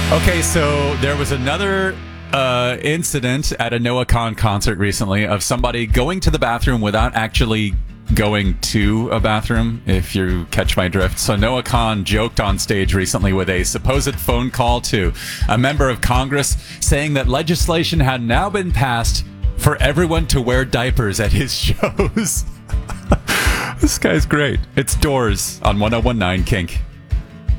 Okay, so there was another incident at a Noah Khan concert recently of somebody going to the bathroom without actually going to a bathroom, if you catch my drift. So Noah Khan joked on stage recently with a supposed phone call to a member of Congress saying that legislation had now been passed for everyone to wear diapers at his shows. This guy's great. It's Doors on 1019 Kink.